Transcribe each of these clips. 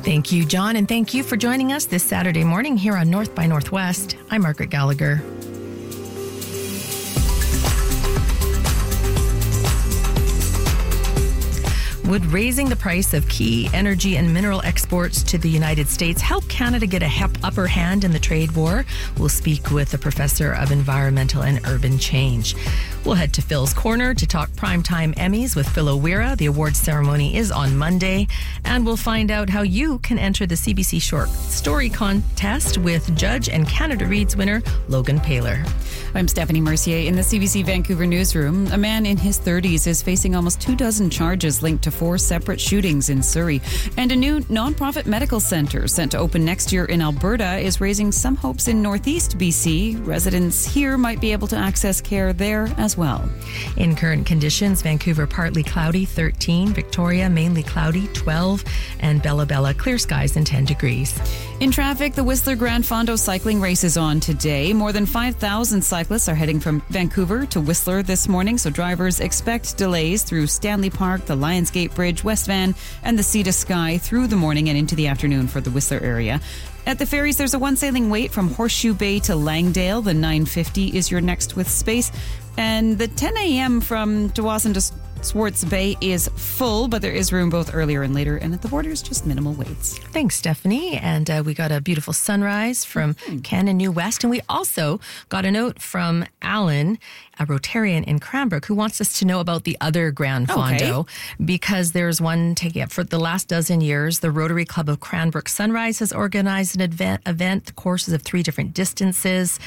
Thank you, John, and thank you for joining us this Saturday morning here on North by Northwest. I'm Margaret Gallagher. Would raising the price of key energy and mineral exports to the United States help Canada get a upper hand in the trade war? We'll speak with a professor of environmental and urban change. We'll head to Phil's Corner to talk Primetime Emmys with Phil O'Weara. The awards ceremony is on Monday. And we'll find out how you can enter the CBC Short Story Contest with Judge and Canada Reads winner Logan Paylor. I'm Stephanie Mercier in the CBC Vancouver newsroom. A man in his 30s is facing almost 24 charges linked to 4 separate shootings in Surrey. And a new non-profit medical centre set to open next year in Alberta is raising some hopes in northeast BC. Residents here might be able to access care there as well. In current conditions, Vancouver partly cloudy 13, Victoria mainly cloudy 12, and Bella Bella clear skies and 10 degrees. In traffic, the Whistler Grand Fondo cycling race is on today. More than 5,000 cyclists are heading from Vancouver to Whistler this morning, so drivers expect delays through Stanley Park, the Lionsgate Bridge, West Van, and the Sea to Sky through the morning and into the afternoon for the Whistler area. At the ferries, there's a one-sailing wait from Horseshoe Bay to Langdale. The 950 is your next with space. And the 10 a.m. from Dawson to Swartz Bay is full, but there is room both earlier and later, and at the borders, just minimal waits. Thanks, Stephanie. And we got a beautiful sunrise from Ken in New West, and we also got a note from Alan, a Rotarian in Cranbrook, who wants us to know about the other Grand Fondo, because there's one taking up for the last dozen years. The Rotary Club of Cranbrook Sunrise has organized an event, the courses of 3 different distances,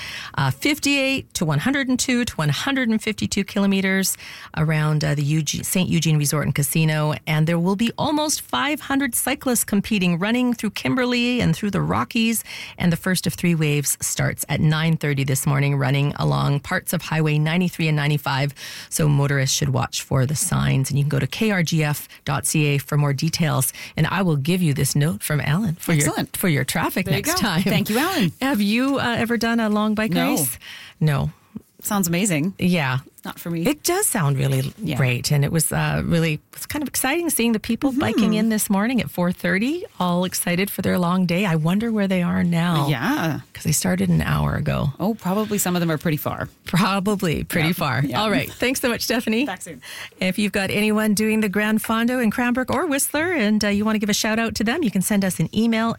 58 to 102 to 152 kilometers around the St. Eugene Resort and Casino, and there will be almost 500 cyclists competing, running through Kimberley and through the Rockies, and the first of 3 waves starts at 9:30 this morning, running along parts of Highway 93 and 95, so motorists should watch for the signs, and you can go to krgf.ca for more details, and I will give you this note from Alan for your traffic there next time. Thank you, Alan. Have you ever done a long bike race? No. Sounds amazing. Yeah. Not for me. It does sound really great. And it was it's kind of exciting seeing the people biking in this morning at 4:30, all excited for their long day. I wonder where they are now. Yeah. Because they started an hour ago. Oh, probably some of them are pretty far. Probably pretty far. Yeah. All right. Thanks so much, Stephanie. Back soon. If you've got anyone doing the Grand Fondo in Cranbrook or Whistler and you want to give a shout out to them, you can send us an email,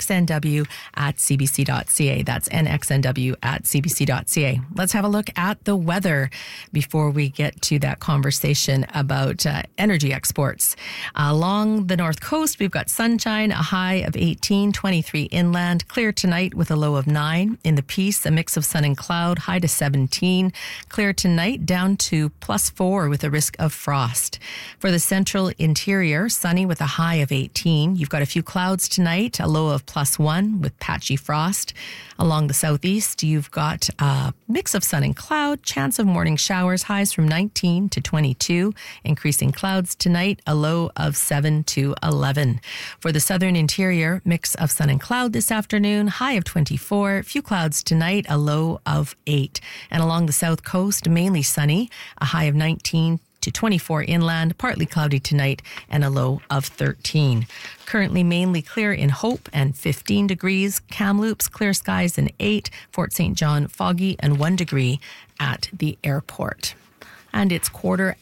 nxnw@cbc.ca. That's nxnw@cbc.ca. Let's have a look at the weather before we get to that conversation about energy exports. Along the north coast, we've got sunshine, a high of 18, 23 inland, clear tonight with a low of 9. In the Peace, a mix of sun and cloud, high to 17. Clear tonight, down to +4 with a risk of frost. For the central interior, sunny with a high of 18. You've got a few clouds tonight, a low of +1 with patchy frost. Along the southeast, you've got a mix of sun and cloud, chance of morning showers, highs from 19 to 22. Increasing clouds tonight, a low of 7 to 11. For the southern interior, mix of sun and cloud this afternoon, high of 24. Few clouds tonight, a low of 8. And along the south coast, mainly sunny, a high of 19 to 24 inland, partly cloudy tonight, and a low of 13. Currently mainly clear in Hope and 15 degrees. Kamloops, clear skies and 8. Fort St. John, foggy and 1 degree at the airport. And it's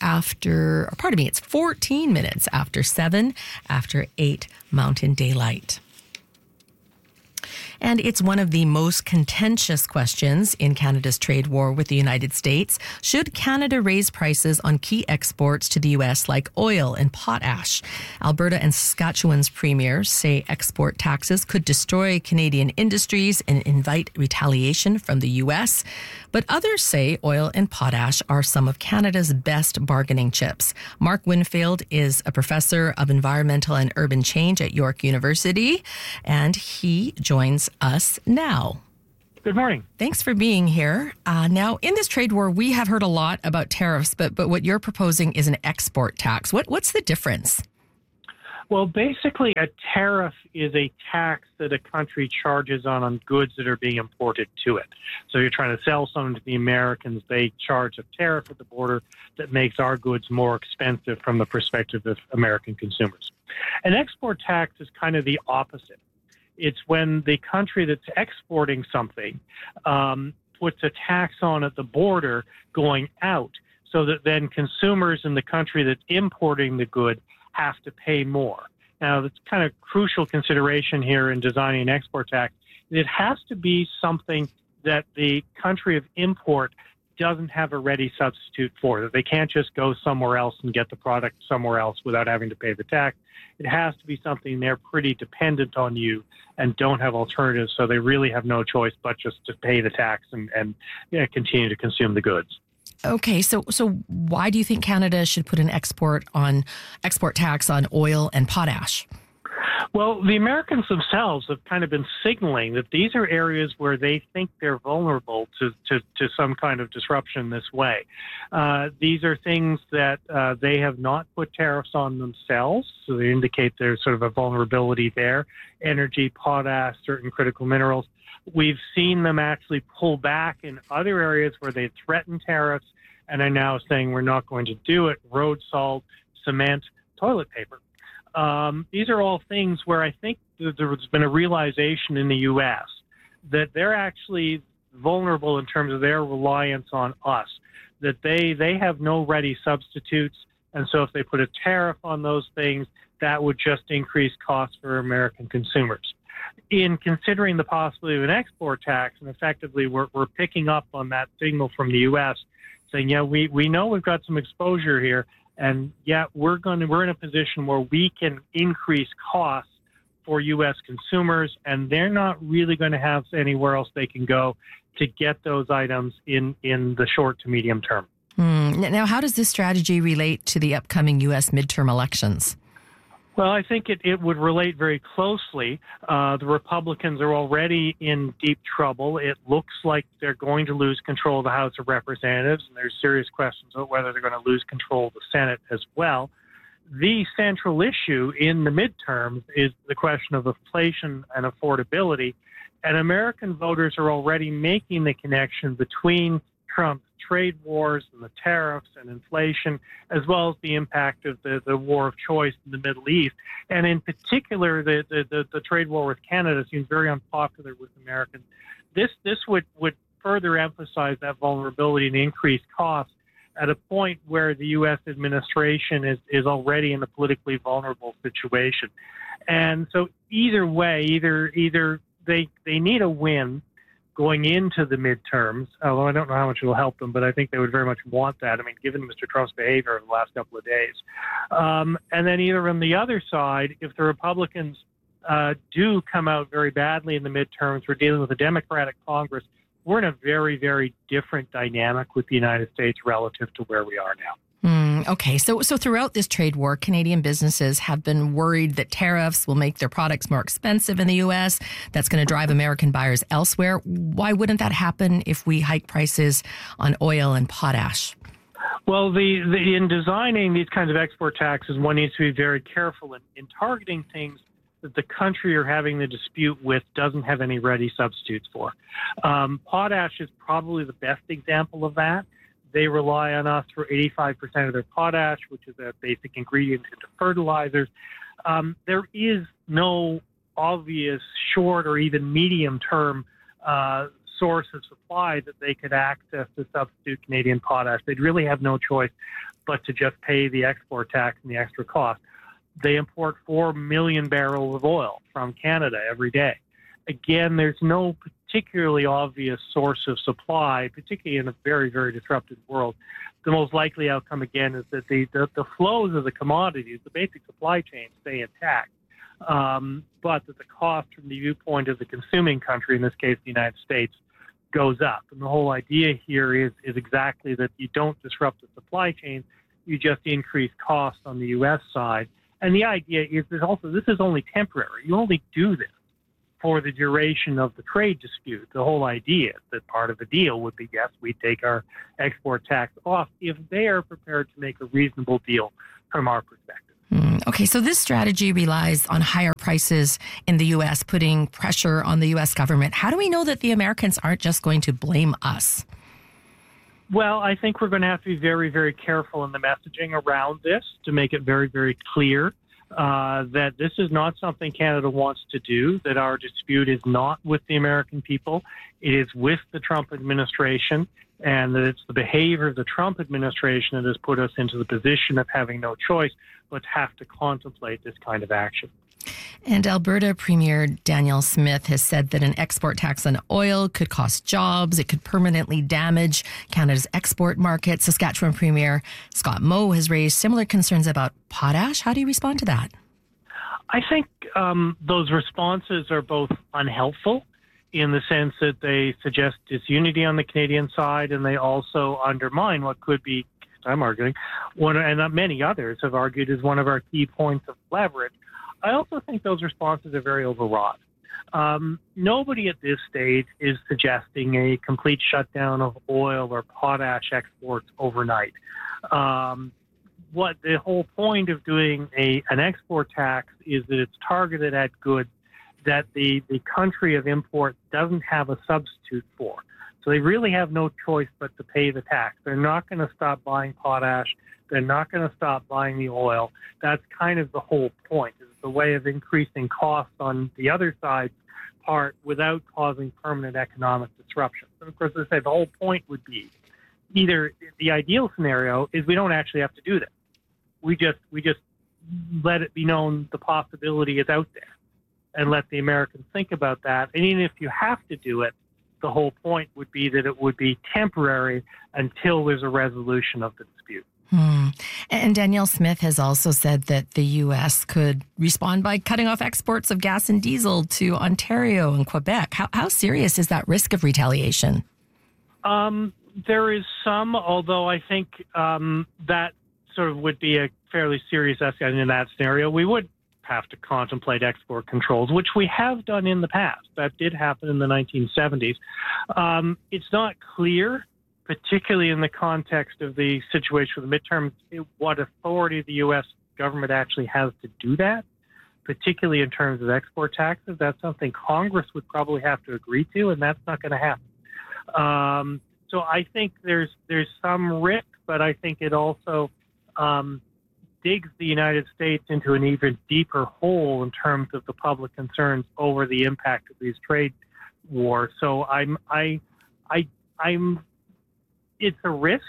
14 minutes after 7, after 8 Mountain Daylight. And it's one of the most contentious questions in Canada's trade war with the United States. Should Canada raise prices on key exports to the U.S. like oil and potash? Alberta and Saskatchewan's premiers say export taxes could destroy Canadian industries and invite retaliation from the U.S. But others say oil and potash are some of Canada's best bargaining chips. Mark Winfield is a professor of environmental and urban change at York University, and he joins us now. Good morning. Thanks for being here. Now, in this trade war, we have heard a lot about tariffs, but what you're proposing is an export tax. What's the difference? Well, basically, a tariff is a tax that a country charges on goods that are being imported to it. So you're trying to sell something to the Americans, they charge a tariff at the border that makes our goods more expensive from the perspective of American consumers. An export tax is kind of the opposite. It's when the country that's exporting something puts a tax on at the border going out, so that then consumers in the country that's importing the good have to pay more. Now, that's kind of crucial consideration here in designing an export tax. It has to be something that the country of import doesn't have a ready substitute for, that they can't just go somewhere else and get the product somewhere else without having to pay the tax. It has to be something they're pretty dependent on you and don't have alternatives, so they really have no choice but just to pay the tax and continue to consume the goods. Okay, so why do you think Canada should put an export tax on oil and potash? Well, the Americans themselves have kind of been signaling that these are areas where they think they're vulnerable to some kind of disruption this way. These are things that they have not put tariffs on themselves, so they indicate there's sort of a vulnerability there. Energy, potash, certain critical minerals. We've seen them actually pull back in other areas where they threatened tariffs and are now saying we're not going to do it. Road salt, cement, toilet paper. These are all things where I think there's been a realization in the U.S. that they're actually vulnerable in terms of their reliance on us, that they have no ready substitutes. And so if they put a tariff on those things, that would just increase costs for American consumers. In considering the possibility of an export tax, and effectively we're picking up on that signal from the U.S. saying, yeah, we know we've got some exposure here, and yeah, we're in a position where we can increase costs for U.S. consumers, and they're not really going to have anywhere else they can go to get those items in the short to medium term. Now, how does this strategy relate to the upcoming U.S. midterm elections? Well, I think it would relate very closely. The Republicans are already in deep trouble. It looks like they're going to lose control of the House of Representatives, and there's serious questions about whether they're going to lose control of the Senate as well. The central issue in the midterms is the question of inflation and affordability, and American voters are already making the connection between Trump's trade wars and the tariffs and inflation, as well as the impact of the war of choice in the Middle East. And in particular, the trade war with Canada seems very unpopular with Americans. This would further emphasize that vulnerability and increased costs at a point where the U.S. administration is already in a politically vulnerable situation. And so either way, either they need a win going into the midterms, although I don't know how much it will help them, but I think they would very much want that. I mean, given Mr. Trump's behavior over the last couple of days. And then either on the other side, if the Republicans do come out very badly in the midterms, we're dealing with a Democratic Congress, we're in a very, very different dynamic with the United States relative to where we are now. Okay, so throughout this trade war, Canadian businesses have been worried that tariffs will make their products more expensive in the U.S. That's going to drive American buyers elsewhere. Why wouldn't that happen if we hike prices on oil and potash? Well, in designing these kinds of export taxes, one needs to be very careful in targeting things that the country you're having the dispute with doesn't have any ready substitutes for. Potash is probably the best example of that. They rely on us for 85% of their potash, which is a basic ingredient into fertilizers. There is no obvious short or even medium-term source of supply that they could access to substitute Canadian potash. They'd really have no choice but to just pay the export tax and the extra cost. They import 4 million barrels of oil from Canada every day. Again, there's no particularly obvious source of supply, particularly in a very, very disrupted world. The most likely outcome, again, is that the flows of the commodities, the basic supply chain, stay intact, but that the cost from the viewpoint of the consuming country, in this case the United States, goes up. And the whole idea here is exactly that you don't disrupt the supply chain, you just increase costs on the U.S. side. And the idea is that also this is only temporary. You only do this for the duration of the trade dispute. The whole idea that part of the deal would be, yes, we take our export tax off if they are prepared to make a reasonable deal from our perspective. Okay, so this strategy relies on higher prices in the U.S., putting pressure on the U.S. government. How do we know that the Americans aren't just going to blame us? Well, I think we're going to have to be very, very careful in the messaging around this to make it very, very clear that this is not something Canada wants to do, that our dispute is not with the American people, it is with the Trump administration, and that it's the behavior of the Trump administration that has put us into the position of having no choice but have to contemplate this kind of action. And Alberta Premier Danielle Smith has said that an export tax on oil could cost jobs. It could permanently damage Canada's export market. Saskatchewan Premier Scott Moe has raised similar concerns about potash. How do you respond to that? I think those responses are both unhelpful in the sense that they suggest disunity on the Canadian side, and they also undermine what could be, I'm arguing, and many others have argued, is one of our key points of leverage. I also think those responses are very overwrought. Nobody at this stage is suggesting a complete shutdown of oil or potash exports overnight. What the whole point of doing an export tax is that it's targeted at goods that the country of import doesn't have a substitute for. So they really have no choice but to pay the tax. They're not going to stop buying potash. They're not going to stop buying the oil. That's kind of the whole point. It's a way of increasing costs on the other side's part without causing permanent economic disruption. And of course, as I say, the whole point would be either the ideal scenario is we don't actually have to do this. We just let it be known the possibility is out there and let the Americans think about that. And even if you have to do it, the whole point would be that it would be temporary until there's a resolution of the dispute. And Danielle Smith has also said that the U.S. could respond by cutting off exports of gas and diesel to Ontario and Quebec. How serious is that risk of retaliation? There is some, although I think that sort of would be a fairly serious escalation in that scenario. We would have to contemplate export controls, which we have done in the past. That did happen in the 1970s. It's not clear, particularly in the context of the situation with the midterms, what authority the U.S. government actually has to do that, particularly in terms of export taxes. That's something Congress would probably have to agree to, and that's not going to happen. So I think there's some risk, but I think it also digs the United States into an even deeper hole in terms of the public concerns over the impact of these trade wars. So it's a risk,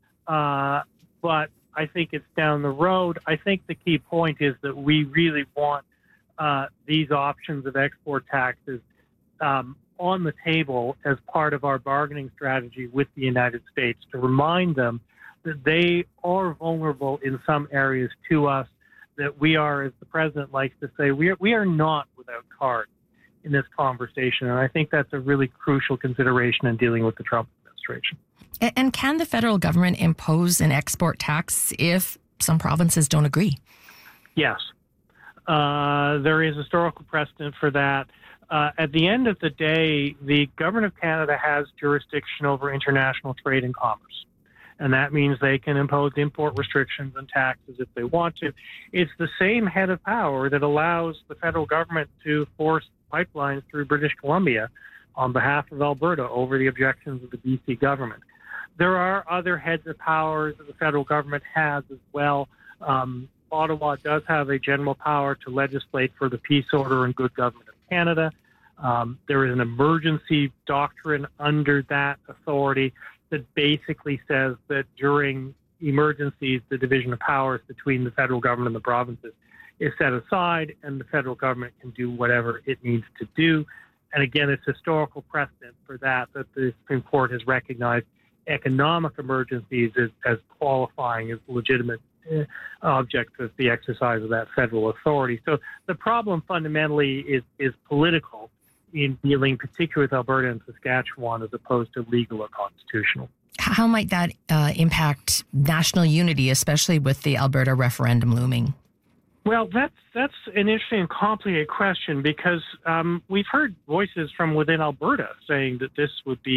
but I think it's down the road. I think the key point is that we really want these options of export taxes on the table as part of our bargaining strategy with the United States to remind them that they are vulnerable in some areas to us, that we are, as the president likes to say, we are not without cards in this conversation. And I think that's a really crucial consideration in dealing with the Trump administration. And can the federal government impose an export tax if some provinces don't agree? Yes. There is historical precedent for that. At the end of the day, the government of Canada has jurisdiction over international trade and commerce. And that means they can impose import restrictions and taxes if they want to. It's the same head of power that allows the federal government to force pipelines through British Columbia on behalf of Alberta over the objections of the BC government. There are other heads of powers that the federal government has as well. Ottawa does have a general power to legislate for the peace order and good government of Canada. There is an emergency doctrine under that authority that basically says that during emergencies, the division of powers between the federal government and the provinces is set aside, and the federal government can do whatever it needs to do. And again, it's historical precedent for that the Supreme Court has recognized economic emergencies as qualifying as legitimate objects of the exercise of that federal authority. So the problem fundamentally is political in dealing particularly with Alberta and Saskatchewan as opposed to legal or constitutional. How might that impact national unity, especially with the Alberta referendum looming? Well, that's an interesting and complicated question because we've heard voices from within Alberta saying that this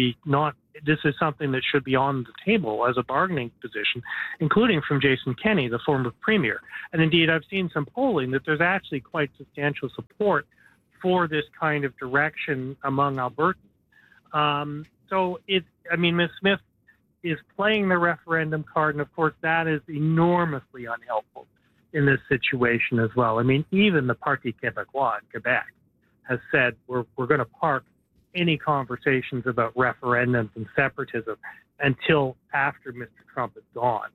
is something that should be on the table as a bargaining position, including from Jason Kenney, the former premier. And indeed, I've seen some polling that there's actually quite substantial support for this kind of direction among Albertans. Ms. Smith is playing the referendum card, and of course that is enormously unhelpful in this situation as well. I mean, even the Parti Québécois in Quebec has said we're going to park any conversations about referendums and separatism until after Mr. Trump is gone.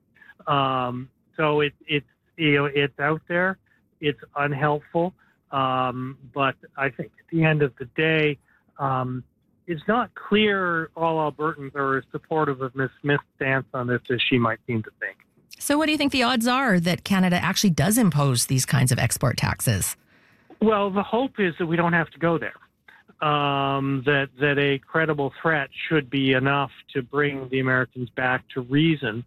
So it's out there. It's unhelpful. But I think at the end of the day, it's not clear all Albertans are as supportive of Ms. Smith's stance on this as she might seem to think. So what do you think the odds are that Canada actually does impose these kinds of export taxes? Well, the hope is that we don't have to go there. That a credible threat should be enough to bring the Americans back to reason.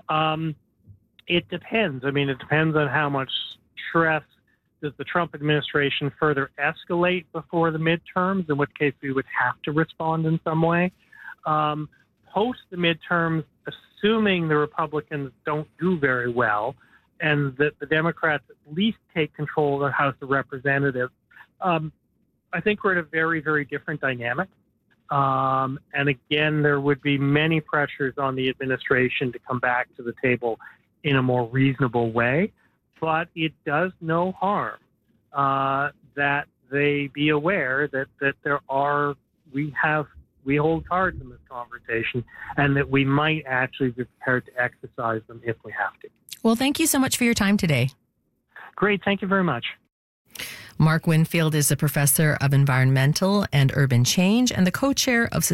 It depends. I mean, it depends on how much stress does the Trump administration further escalate before the midterms, in which case we would have to respond in some way. Post the midterms, assuming the Republicans don't do very well and that the Democrats at least take control of the House of Representatives, I think we're in a very, very different dynamic. And again, there would be many pressures on the administration to come back to the table in a more reasonable way. But it does no harm that they be aware that we hold cards in this conversation and that we might actually be prepared to exercise them if we have to. Well, thank you so much for your time today. Great. Thank you very much. Mark Winfield is a professor of environmental and urban change and the co-chair of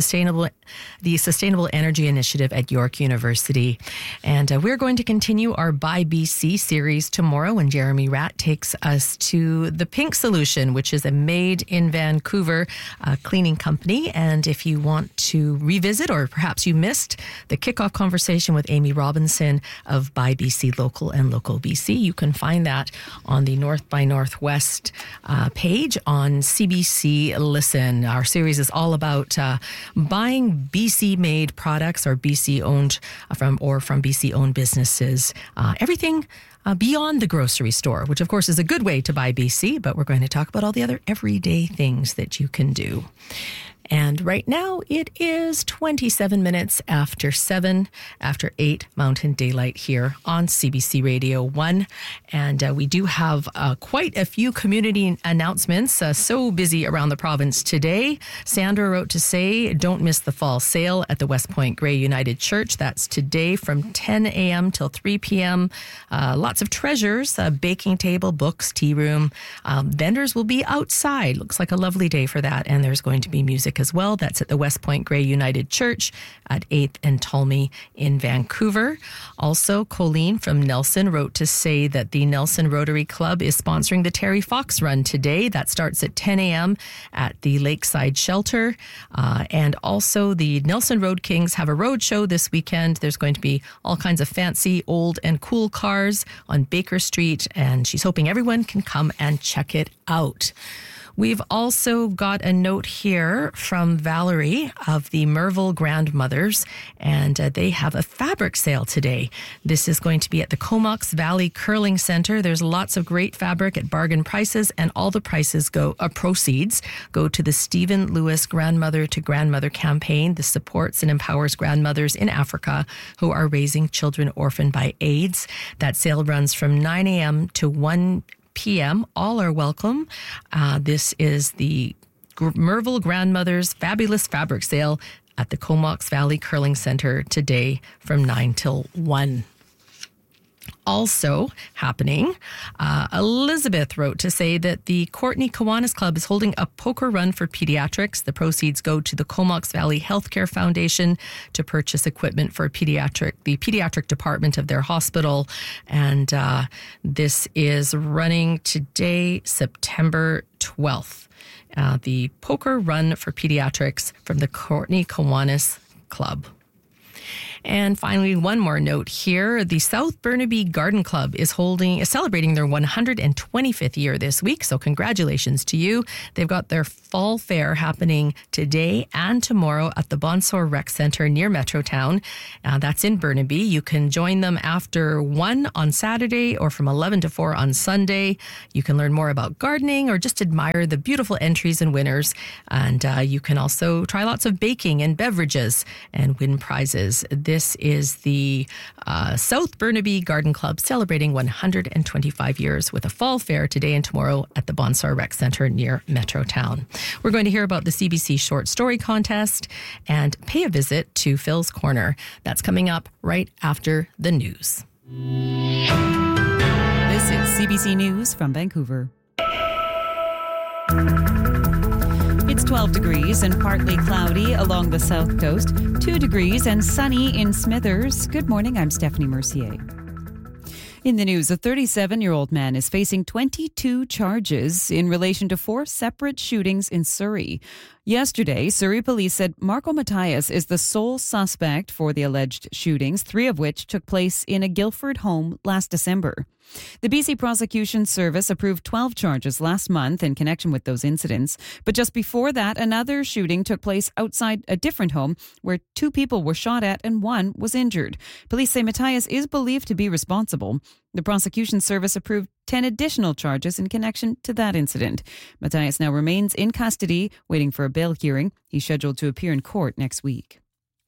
the Sustainable Energy Initiative at York University. And we're going to continue our Buy BC series tomorrow when Jeremy Ratt takes us to the Pink Solution, which is a made in Vancouver cleaning company. And if you want to revisit or perhaps you missed the kickoff conversation with Amy Robinson of Buy BC Local and Local BC, you can find that on the North by Northwest page on CBC Listen. Our series is all about buying BC-made products or BC-owned from BC-owned businesses. Everything beyond the grocery store, which of course is a good way to buy BC, but we're going to talk about all the other everyday things that you can do. And right now it is 27 minutes after 7, after 8 Mountain Daylight here on CBC Radio 1. And we do have quite a few community announcements. So busy around the province today. Sandra wrote to say, don't miss the fall sale at the West Point Grey United Church. That's today from 10 a.m. till 3 p.m. Lots of treasures, a baking table, books, tea room. Vendors will be outside. Looks like a lovely day for that. And there's going to be music as well. That's at the West Point Grey United Church at 8th and Tolmie in Vancouver. Also, Colleen from Nelson wrote to say that the Nelson Rotary Club is sponsoring the Terry Fox Run today. That starts at 10 a.m. at the Lakeside Shelter. And also, the Nelson Road Kings have a road show this weekend. There's going to be all kinds of fancy, old, and cool cars on Baker Street, and she's hoping everyone can come and check it out. We've also got a note here from Valerie of the Merville Grandmothers, and they have a fabric sale today. This is going to be at the Comox Valley Curling Center. There's lots of great fabric at bargain prices, and all the proceeds go to the Stephen Lewis Grandmother to Grandmother campaign. This supports and empowers grandmothers in Africa who are raising children orphaned by AIDS. That sale runs from 9 a.m. to 1 p.m. All are welcome. This is the Merville Grandmothers Fabulous Fabric Sale at the Comox Valley Curling Center today from 9 till 1. Also happening, Elizabeth wrote to say that the Courtney Kiwanis Club is holding a poker run for pediatrics. The proceeds go to the Comox Valley Healthcare Foundation to purchase equipment for the pediatric department of their hospital. And this is running today, September 12th. The poker run for pediatrics from the Courtney Kiwanis Club. And finally, one more note here. The South Burnaby Garden Club is celebrating their 125th year this week. So congratulations to you. They've got their fall fair happening today and tomorrow at the Bonsor Rec Center near Metrotown. That's in Burnaby. You can join them after 1 on Saturday or from 11 to 4 on Sunday. You can learn more about gardening or just admire the beautiful entries and winners. And you can also try lots of baking and beverages and win prizes. listeners, this is the South Burnaby Garden Club celebrating 125 years with a fall fair today and tomorrow at the Bonsor Rec Centre near Metrotown. We're going to hear about the CBC Short Story Contest and pay a visit to Phil's Corner. That's coming up right after the news. This is CBC News from Vancouver. It's 12 degrees and partly cloudy along the south coast, 2 degrees and sunny in Smithers. Good morning, I'm Stephanie Mercier. In the news, a 37-year-old man is facing 22 charges in relation to 4 separate shootings in Surrey. Yesterday, Surrey police said Marco Matthias is the sole suspect for the alleged shootings, 3 of which took place in a Guildford home last December. The BC Prosecution Service approved 12 charges last month in connection with those incidents. But just before that, another shooting took place outside a different home where 2 people were shot at and 1 was injured. Police say Matthias is believed to be responsible. The Prosecution Service approved 10 additional charges in connection to that incident. Matthias now remains in custody, waiting for a bail hearing. He's scheduled to appear in court next week.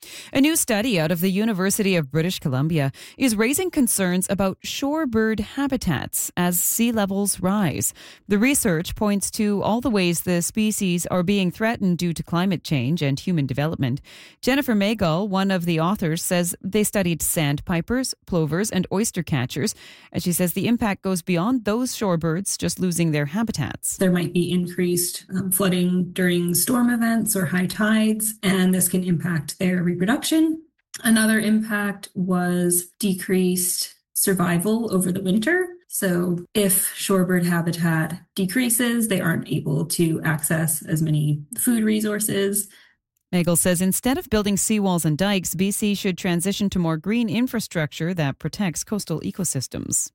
A new study out of the University of British Columbia is raising concerns about shorebird habitats as sea levels rise. The research points to all the ways the species are being threatened due to climate change and human development. Jennifer Magel, one of the authors, says they studied sandpipers, plovers, and oyster catchers. And she says the impact goes beyond those shorebirds just losing their habitats. There might be increased flooding during storm events or high tides, and this can impact their reproduction. Another impact was decreased survival over the winter. So if shorebird habitat decreases, they aren't able to access as many food resources. Magel says instead of building seawalls and dikes, BC should transition to more green infrastructure that protects coastal ecosystems.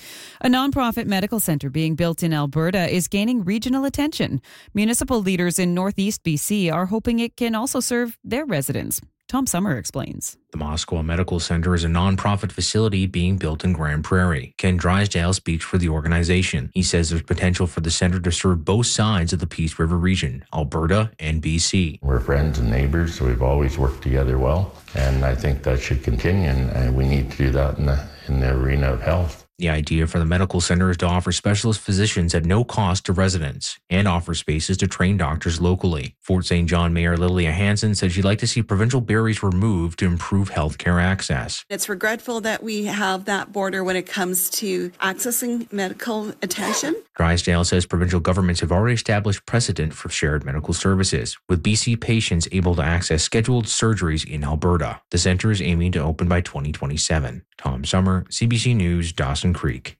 A nonprofit medical centre being built in Alberta is gaining regional attention. Municipal leaders in northeast BC are hoping it can also serve their residents. Tom Summer explains. The Moscow Medical Center is a non-profit facility being built in Grand Prairie. Ken Drysdale speaks for the organization. He says there's potential for the center to serve both sides of the Peace River region, Alberta and BC. We're friends and neighbors, so we've always worked together well, and I think that should continue, and we need to do that in the arena of health. The idea for the medical center is to offer specialist physicians at no cost to residents and offer spaces to train doctors locally. Fort St. John Mayor Lilia Hansen said she'd like to see provincial barriers removed to improve healthcare access. It's regretful that we have that border when it comes to accessing medical attention. Drysdale says provincial governments have already established precedent for shared medical services, with BC patients able to access scheduled surgeries in Alberta. The center is aiming to open by 2027. Tom Summer, CBC News, Dawson Creek.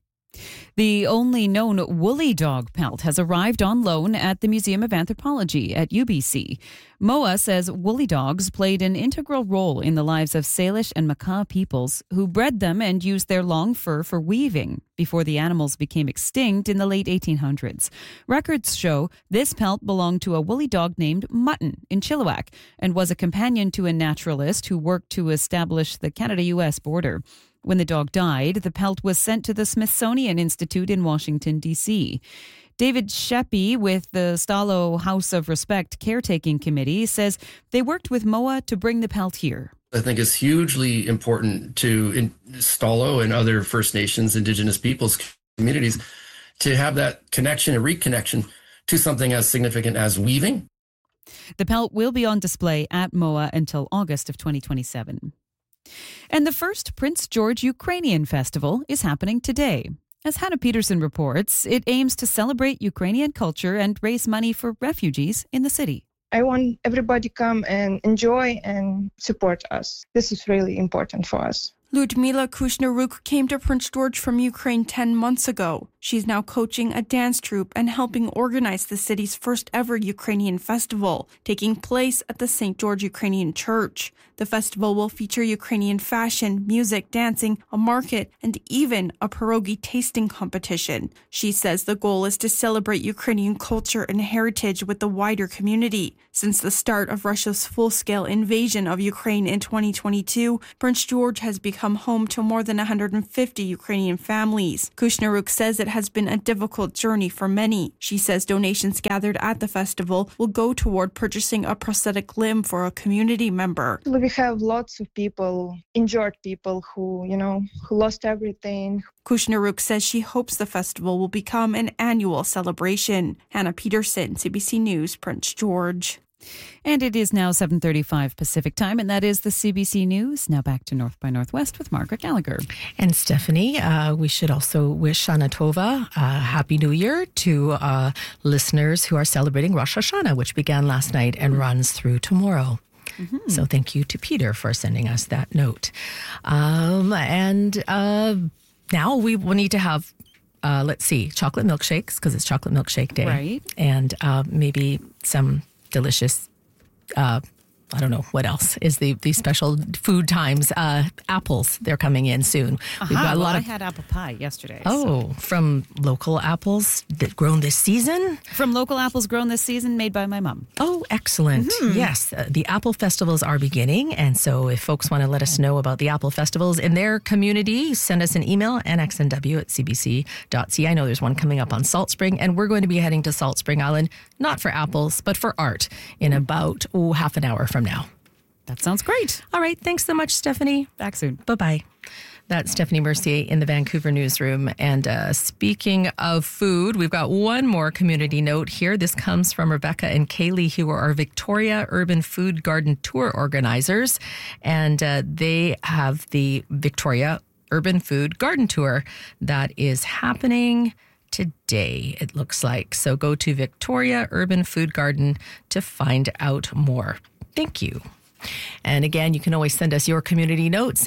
The only known woolly dog pelt has arrived on loan at the Museum of Anthropology at UBC. MOA says woolly dogs played an integral role in the lives of Salish and Makah peoples who bred them and used their long fur for weaving before the animals became extinct in the late 1800s. Records show this pelt belonged to a woolly dog named Mutton in Chilliwack and was a companion to a naturalist who worked to establish the Canada-US border. When the dog died, the pelt was sent to the Smithsonian Institute in Washington, D.C. David Sheppy with the Stalo House of Respect Caretaking Committee says they worked with MOA to bring the pelt here. I think it's hugely important to Stalo and other First Nations, Indigenous peoples, communities to have that connection and reconnection to something as significant as weaving. The pelt will be on display at MOA until August of 2027. And the first Prince George Ukrainian Festival is happening today. As Hannah Peterson reports, it aims to celebrate Ukrainian culture and raise money for refugees in the city. I want everybody to come and enjoy and support us. This is really important for us. Ludmila Kushnaruk came to Prince George from Ukraine 10 months ago. She's now coaching a dance troupe and helping organize the city's first ever Ukrainian festival, taking place at the St. George Ukrainian Church. The festival will feature Ukrainian fashion, music, dancing, a market, and even a pierogi tasting competition. She says the goal is to celebrate Ukrainian culture and heritage with the wider community. Since the start of Russia's full-scale invasion of Ukraine in 2022, Prince George has become come home to more than 150 Ukrainian families. Kushnaruk says it has been a difficult journey for many. She says donations gathered at the festival will go toward purchasing a prosthetic limb for a community member. We have lots of people, injured people who lost everything. Kushnaruk says she hopes the festival will become an annual celebration. Hannah Peterson, CBC News, Prince George. And it is now 7:35 Pacific time, and that is the CBC News. Now back to North by Northwest with Margaret Gallagher. And Stephanie, we should also wish Shana Tova Happy New Year to listeners who are celebrating Rosh Hashanah, which began last night and runs through tomorrow. Mm-hmm. So thank you to Peter for sending us that note. Now we will need to have, chocolate milkshakes because it's Chocolate Milkshake Day. Right. And maybe some delicious, I don't know what else is the special food times. Apples, they're coming in soon. We've got a lot I had apple pie yesterday. From local apples that grown this season? From local apples grown this season, made by my mom. Oh, excellent. Mm-hmm. Yes, the apple festivals are beginning. And so if folks want to let us know about the apple festivals in their community, send us an email, nxnw@cbc.ca. I know there's one coming up on Salt Spring, and we're going to be heading to Salt Spring Island, not for apples, but for art in about half an hour from now. That sounds great. All right. Thanks so much, Stephanie. Back soon. Bye-bye. That's Stephanie Mercier in the Vancouver newsroom. And speaking of food, we've got one more community note here. This comes from Rebecca and Kaylee, who are our Victoria Urban Food Garden Tour organizers. And they have the Victoria Urban Food Garden Tour that is happening today, it looks like. So go to Victoria Urban Food Garden to find out more. Thank you. And again, you can always send us your community notes,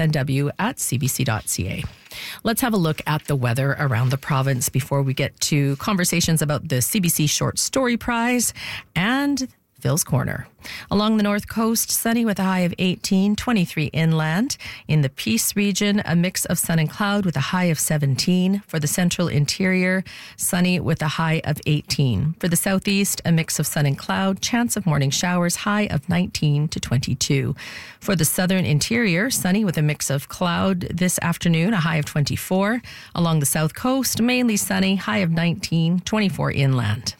nxnw@cbc.ca. Let's have a look at the weather around the province before we get to conversations about the CBC Short Story Prize and Phil's Corner. Along the north coast, sunny with a high of 18, 23 inland. In the Peace region, a mix of sun and cloud with a high of 17. For the central interior, sunny with a high of 18. For the southeast, a mix of sun and cloud, chance of morning showers, high of 19 to 22. For the southern interior, sunny with a mix of cloud this afternoon, a high of 24. Along the south coast, mainly sunny, high of 19, 24 inland.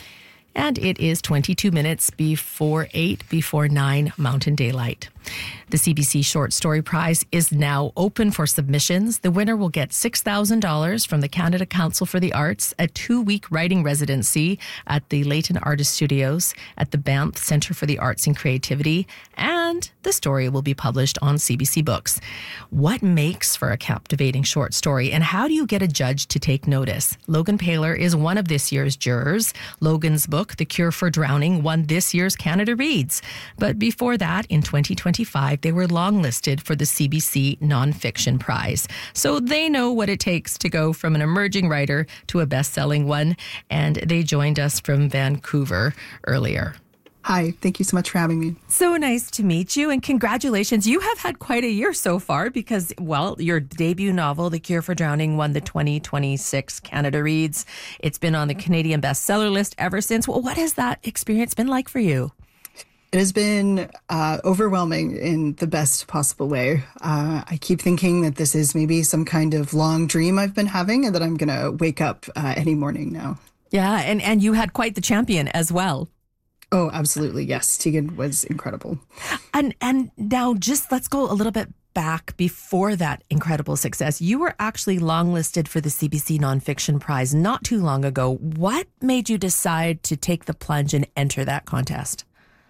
And it is 22 minutes before 8, before 9 Mountain Daylight. The CBC Short Story Prize is now open for submissions. The winner will get $6,000 from the Canada Council for the Arts, a 2-week writing residency at the Leighton Artist Studios at the Banff Centre for the Arts and Creativity, and the story will be published on CBC Books. What makes for a captivating short story, and how do you get a judge to take notice? Logan Paylor is one of this year's jurors. Logan's book, The Cure for Drowning, won this year's Canada Reads. But before that, in 2025, they were longlisted for the CBC Nonfiction Prize. So they know what it takes to go from an emerging writer to a best-selling one, and they joined us from Vancouver earlier. Hi, thank you so much for having me. So nice to meet you, and congratulations. You have had quite a year so far because, well, your debut novel, The Cure for Drowning, won the 2026 Canada Reads. It's been on the Canadian bestseller list ever since. Well, what has that experience been like for you? It has been overwhelming in the best possible way. I keep thinking that this is maybe some kind of long dream I've been having and that I'm going to wake up any morning now. Yeah, and you had quite the champion as well. Oh, absolutely. Yes. Tegan was incredible. And now just let's go a little bit back before that incredible success. You were actually longlisted for the CBC Nonfiction Prize not too long ago. What made you decide to take the plunge and enter that contest?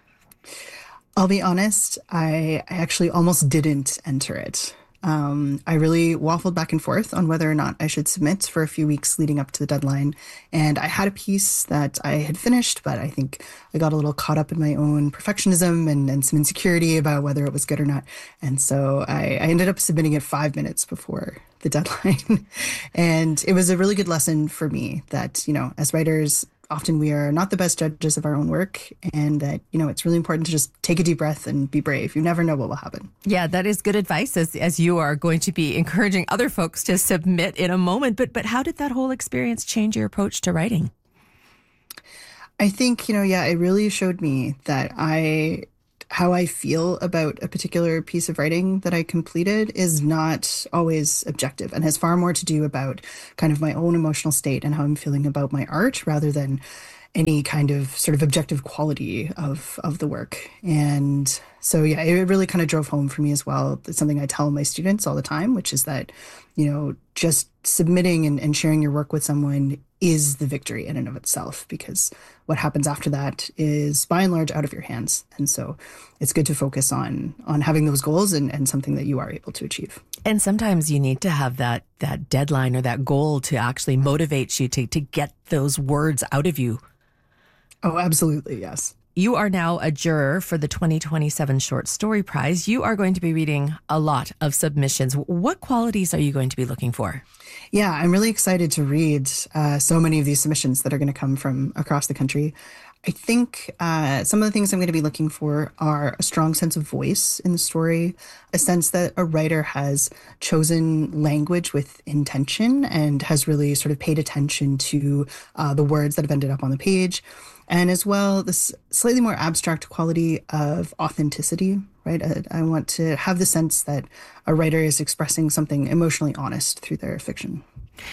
I'll be honest, I actually almost didn't enter it. I really waffled back and forth on whether or not I should submit for a few weeks leading up to the deadline. And I had a piece that I had finished, but I think I got a little caught up in my own perfectionism and some insecurity about whether it was good or not. And so I ended up submitting it 5 minutes before the deadline. And it was a really good lesson for me that, you know, as writers, often we are not the best judges of our own work, and that, you know, it's really important to just take a deep breath and be brave. You never know what will happen. Yeah, that is good advice as you are going to be encouraging other folks to submit in a moment. But how did that whole experience change your approach to writing? I think, it really showed me that I how I feel about a particular piece of writing that I completed is not always objective and has far more to do about kind of my own emotional state and how I'm feeling about my art rather than any kind of sort of objective quality of the work. And so, yeah, it really kind of drove home for me as well. It's something I tell my students all the time, which is that, just submitting and sharing your work with someone is the victory in and of itself, because what happens after that is by and large out of your hands. And so it's good to focus on having those goals and something that you are able to achieve. And sometimes you need to have that deadline or that goal to actually motivate you to get those words out of you. Oh, absolutely. Yes. You are now a juror for the 2027 Short Story Prize. You are going to be reading a lot of submissions. What qualities are you going to be looking for? Yeah, I'm really excited to read so many of these submissions that are going to come from across the country. I think some of the things I'm going to be looking for are a strong sense of voice in the story, a sense that a writer has chosen language with intention and has really sort of paid attention to the words that have ended up on the page. And as well, this slightly more abstract quality of authenticity, right? I want to have the sense that a writer is expressing something emotionally honest through their fiction.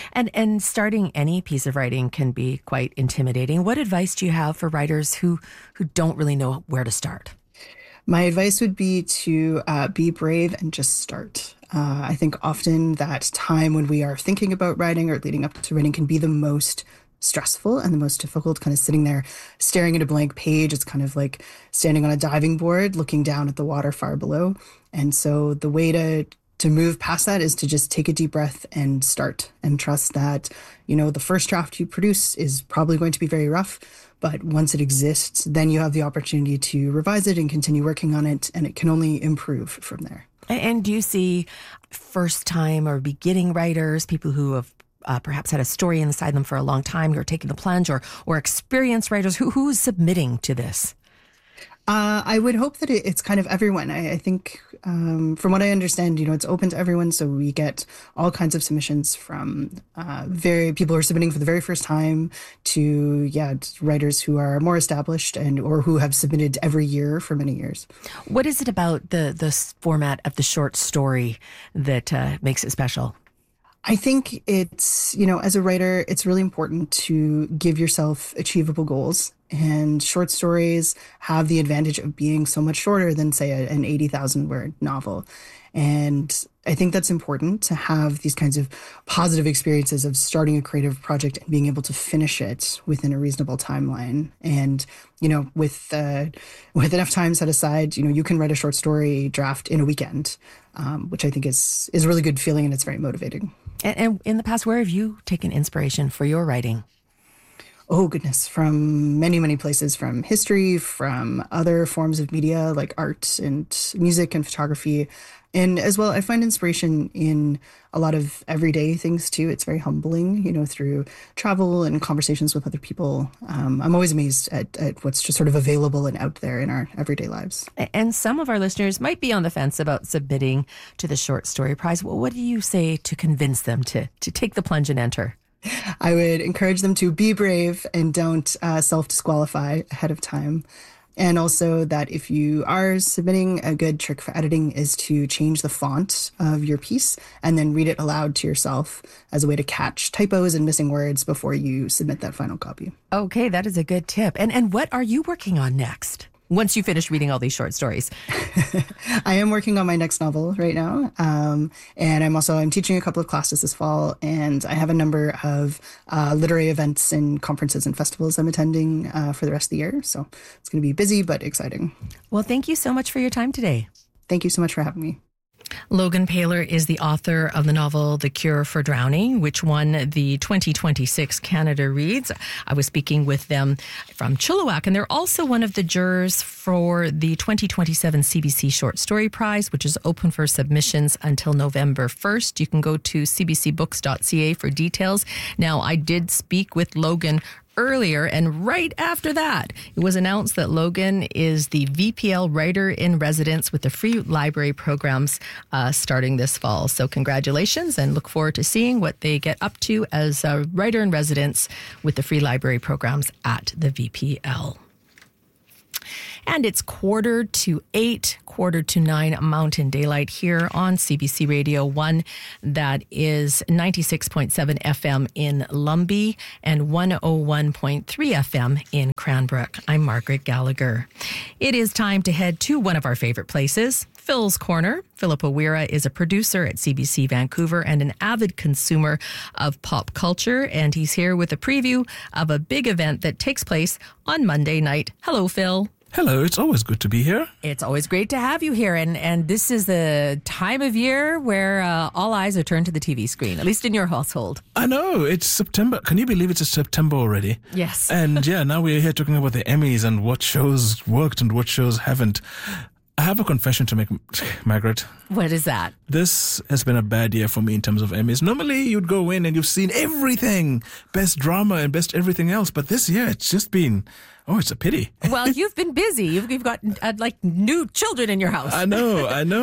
And starting any piece of writing can be quite intimidating. What advice do you have for writers who don't really know where to start? My advice would be to be brave and just start. I think often that time when we are thinking about writing or leading up to writing can be the most stressful and the most difficult, kind of sitting there staring at a blank page. It's kind of like standing on a diving board, looking down at the water far below. And so the way to move past that is to just take a deep breath and start and trust that, the first draft you produce is probably going to be very rough. But once it exists, then you have the opportunity to revise it and continue working on it, and it can only improve from there. And do you see first-time or beginning writers, people who have perhaps had a story inside them for a long time, who are taking the plunge, or experienced writers who's submitting to this? I would hope that it's kind of everyone. I think from what I understand, it's open to everyone. So we get all kinds of submissions from people who are submitting for the very first time to writers who are more established or who have submitted every year for many years. What is it about the format of the short story that makes it special? I think it's, as a writer, it's really important to give yourself achievable goals. And short stories have the advantage of being so much shorter than, say, an 80,000 word novel. And I think that's important to have these kinds of positive experiences of starting a creative project and being able to finish it within a reasonable timeline. And, with enough time set aside, you can write a short story draft in a weekend, which I think is a really good feeling, and it's very motivating. And in the past, where have you taken inspiration for your writing? Oh, goodness. From many, many places, from history, from other forms of media like art and music and photography. And as well, I find inspiration in a lot of everyday things, too. It's very humbling, through travel and conversations with other people. I'm always amazed at what's just sort of available and out there in our everyday lives. And some of our listeners might be on the fence about submitting to the Short Story Prize. Well, what do you say to convince them to take the plunge and enter? I would encourage them to be brave and don't self-disqualify ahead of time. And also that if you are submitting, a good trick for editing is to change the font of your piece and then read it aloud to yourself as a way to catch typos and missing words before you submit that final copy. Okay, that is a good tip. And what are you working on next? Once you finish reading all these short stories? I am working on my next novel right now. And I'm teaching a couple of classes this fall, and I have a number of literary events and conferences and festivals I'm attending for the rest of the year. So it's going to be busy, but exciting. Well, thank you so much for your time today. Thank you so much for having me. Logan Paylor is the author of the novel The Cure for Drowning, which won the 2026 Canada Reads. I was speaking with them from Chilliwack, and they're also one of the jurors for the 2027 CBC Short Story Prize, which is open for submissions until November 1st. You can go to cbcbooks.ca for details. Now, I did speak with Logan earlier, and right after that, it was announced that Logan is the VPL Writer in Residence with the free library programs starting this fall. So congratulations, and look forward to seeing what they get up to as a writer in residence with the free library programs at the VPL. And it's 7:45, 8:45 Mountain Daylight here on CBC Radio 1. That is 96.7 FM in Lumbee and 101.3 FM in Cranbrook. I'm Margaret Gallagher. It is time to head to one of our favorite places, Phil's Corner. Philip O'Weara is a producer at CBC Vancouver and an avid consumer of pop culture, and he's here with a preview of a big event that takes place on Monday night. Hello, Phil. Hello, it's always good to be here. It's always great to have you here, and this is the time of year where all eyes are turned to the TV screen, at least in your household. I know, it's September. Can you believe it's September already? Yes. And yeah, now we're here talking about the Emmys and what shows worked and what shows haven't. I have a confession to make, Margaret. What is that? This has been a bad year for me in terms of Emmys. Normally, you'd go in and you've seen everything, best drama and best everything else. But this year, it's just been, it's a pity. Well, you've been busy. You've got like new children in your house. I know.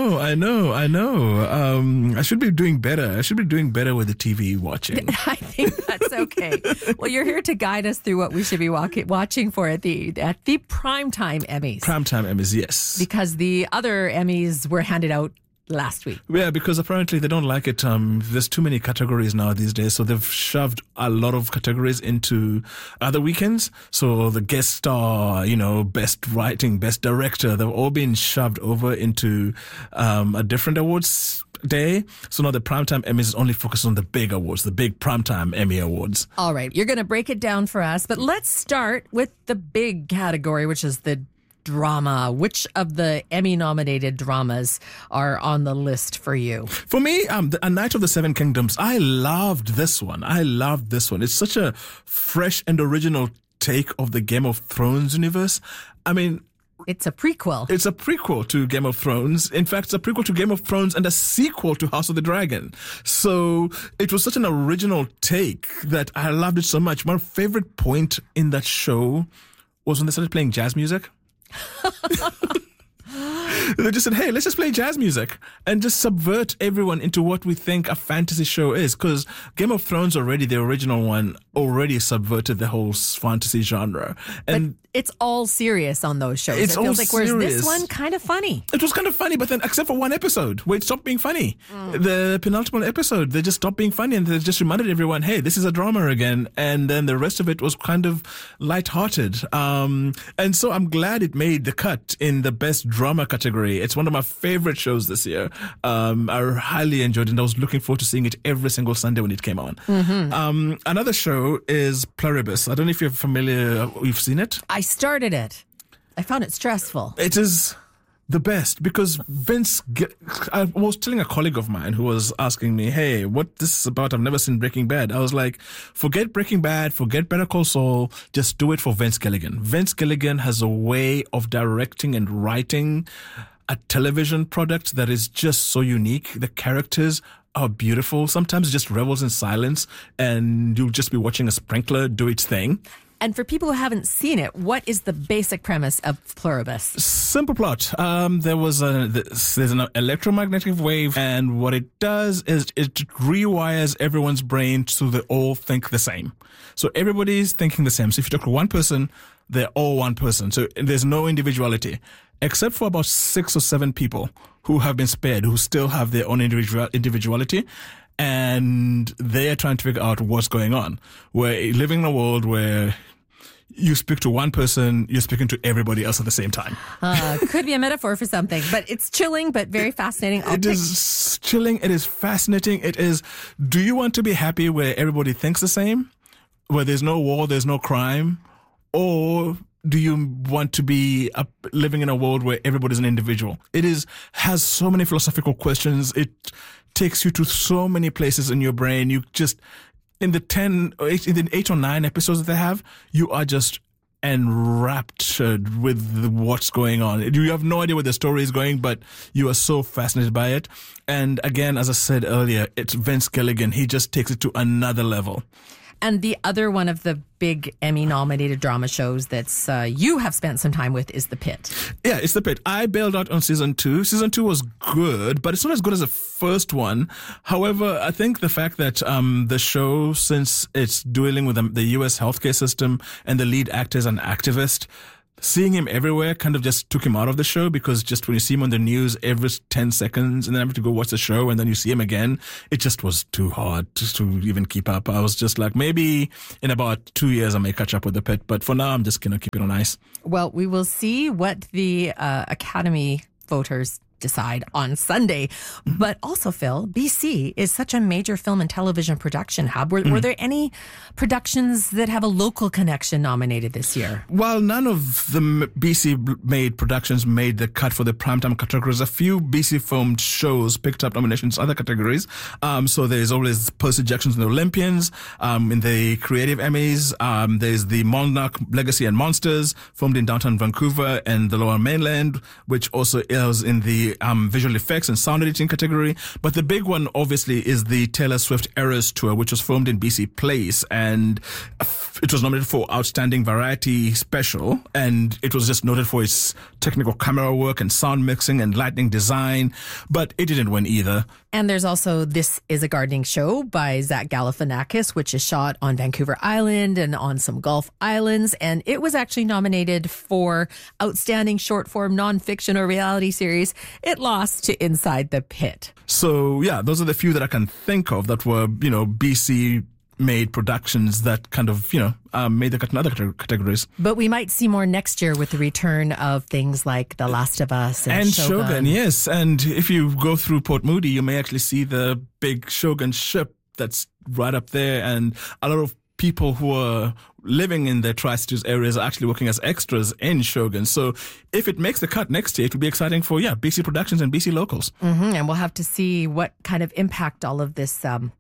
I should be doing better. I should be doing better with the TV watching. I think that's okay. Well, you're here to guide us through what we should be watching for at the Primetime Emmys. Primetime Emmys, yes. Because the other Emmys were handed out last week. Yeah, because apparently they don't like it. There's too many categories now these days, so they've shoved a lot of categories into other weekends. So the guest star, best writing, best director, they've all been shoved over into a different awards day. So now the Primetime Emmys is only focused on the big awards, the big Primetime Emmy Awards. All right, you're going to break it down for us, but let's start with the big category, which is the drama. Which of the Emmy-nominated dramas are on the list for you? For me, A Night of the Seven Kingdoms. I loved this one. It's such a fresh and original take of the Game of Thrones universe. I mean, it's a prequel. It's a prequel to Game of Thrones. In fact, it's a prequel to Game of Thrones and a sequel to House of the Dragon. So it was such an original take that I loved it so much. My favorite point in that show was when they started playing jazz music. They just said, hey, let's just play jazz music and just subvert everyone into what we think a fantasy show is. Because Game of Thrones already, the original one, already subverted the whole fantasy genre. And but it's all serious on those shows. It feels like, whereas this one, kind of funny. It was kind of funny, but then except for one episode where it stopped being funny. The penultimate episode, they just stopped being funny and they just reminded everyone, hey, this is a drama again. And then the rest of it was kind of lighthearted. And so I'm glad it made the cut in the best drama category. It's one of my favorite shows this year. I highly enjoyed it and I was looking forward to seeing it every single Sunday when it came on. Mm-hmm. Another show is Pluribus. I don't know if you're familiar, you've seen it? I started it. I found it stressful. It is the best because I was telling a colleague of mine who was asking me, hey, what this is about? I've never seen Breaking Bad. I was like, forget Breaking Bad, forget Better Call Saul, just do it for Vince Gilligan. Vince Gilligan has a way of directing and writing a television product that is just so unique. The characters are beautiful. Sometimes it just revels in silence and you'll just be watching a sprinkler do its thing. And for people who haven't seen it, what is the basic premise of Pluribus? Simple plot. There's an electromagnetic wave, and what it does is it rewires everyone's brain so they all think the same. So everybody's thinking the same. So if you talk to one person, they're all one person. So there's no individuality, except for about 6 or 7 people who have been spared, who still have their own individuality. And they are trying to figure out what's going on. We're living in a world where you speak to one person, you're speaking to everybody else at the same time. Could be a metaphor for something, but it's chilling, but very fascinating. It is chilling. It is fascinating. It is, do you want to be happy where everybody thinks the same? Where there's no war, there's no crime? Or do you want to be living in a world where everybody's an individual? It has so many philosophical questions. It takes you to so many places in your brain. You just, in the 8 or 9 episodes that they have, you are just enraptured with what's going on. You have no idea where the story is going, but you are so fascinated by it. And again, as I said earlier, it's Vince Gilligan. He just takes it to another level. And the other one of the big Emmy-nominated drama shows that's you have spent some time with is The Pit. Yeah, it's The Pit. I bailed out on season 2. Season 2 was good, but it's not as good as the first one. However, I think the fact that the show, since it's dealing with the U.S. healthcare system and the lead actor is an activist, seeing him everywhere kind of just took him out of the show, because just when you see him on the news every 10 seconds and then have to go watch the show and then you see him again, it just was too hard to even keep up. I was just like, maybe in about 2 years I may catch up with the Pit, but for now I'm just going to keep it on ice. Well, we will see what the Academy voters decide on Sunday. But also, Phil, BC is such a major film and television production hub. Were there any productions that have a local connection nominated this year? Well, none of the BC-made productions made the cut for the primetime categories. A few BC-filmed shows picked up nominations in other categories. So there's always Percy Jackson's and the Olympians. In the Creative Emmys, there's the Monarch Legacy and Monsters, filmed in downtown Vancouver and the Lower Mainland, which also airs in the visual effects and sound editing category. But the big one, obviously, is the Taylor Swift Eras Tour, which was filmed in BC Place, and it was nominated for Outstanding Variety Special, and it was just noted for its technical camera work and sound mixing and lighting design, but it didn't win either. And there's also This Is a Gardening Show by Zach Galifianakis, which is shot on Vancouver Island and on some Gulf Islands. And it was actually nominated for Outstanding Short-Form Nonfiction or Reality Series. It lost to Inside the Pit. So, yeah, those are the few that I can think of that were, BC-made productions that kind of, made the cut in other categories. But we might see more next year with the return of things like The Last of Us and Shogun. Yes. And if you go through Port Moody, you may actually see the big Shogun ship that's right up there, and a lot of people who are living in the Tri-Cities areas are actually working as extras in Shogun. So if it makes the cut next year, it will be exciting for, BC productions and BC locals. Mm-hmm. And we'll have to see what kind of impact all of this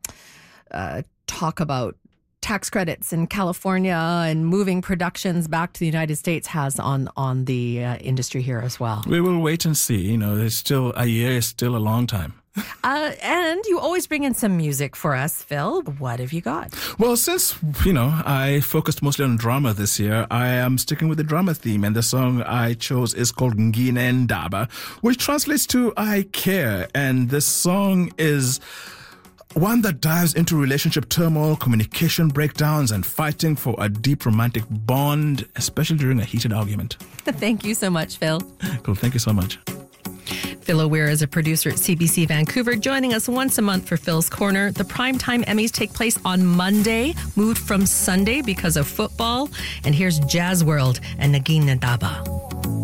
talk about tax credits in California and moving productions back to the United States has on the industry here as well. We will wait and see. There's still a year, is still a long time. And you always bring in some music for us, Phil. What have you got? Well, since, I focused mostly on drama this year, I am sticking with the drama theme. And the song I chose is called Ngine Ndaba, which translates to I Care. And this song is one that dives into relationship turmoil, communication breakdowns, and fighting for a deep romantic bond, especially during a heated argument. Thank you so much, Phil. Cool. Thank you so much. Phil O'Weir is a producer at CBC Vancouver, joining us once a month for Phil's Corner. The Primetime Emmys take place on Monday, moved from Sunday because of football. And here's Jazz World and Ngine Ndaba.